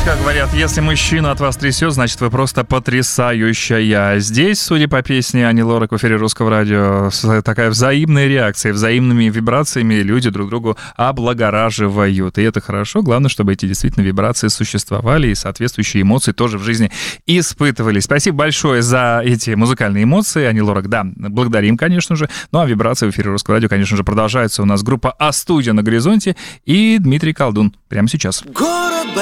Как говорят, если мужчина от вас трясет, значит, вы просто потрясающая. Здесь, судя по песне Ани Лорак в эфире Русского радио, такая взаимная реакция, взаимными вибрациями люди друг другу облагораживают. И это хорошо. Главное, чтобы эти действительно вибрации существовали и соответствующие эмоции тоже в жизни испытывались. Спасибо большое за эти музыкальные эмоции. Ани Лорак, да, благодарим, конечно же. Ну, а вибрации в эфире Русского радио, конечно же, продолжаются. У нас группа А-студия на горизонте и Дмитрий Колдун прямо сейчас. Город